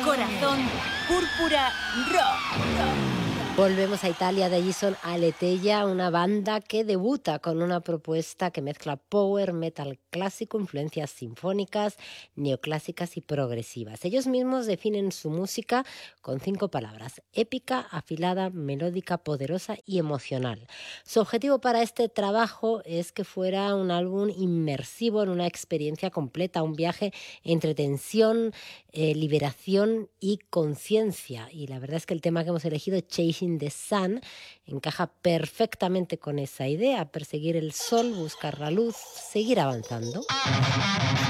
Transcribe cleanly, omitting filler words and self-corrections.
Corazón Púrpura Rock. Volvemos a Italia, de allí son Aleteia, una banda que debuta con una propuesta que mezcla power metal clásico, influencias sinfónicas, neoclásicas y progresivas. Ellos mismos definen su música con 5 palabras: épica, afilada, melódica, poderosa y emocional. Su objetivo para este trabajo es que fuera un álbum inmersivo en una experiencia completa, un viaje entre tensión, liberación y conciencia. Y la verdad es que el tema que hemos elegido, Chasing the Sun, encaja perfectamente con esa idea: perseguir el sol, buscar la luz, seguir avanzando.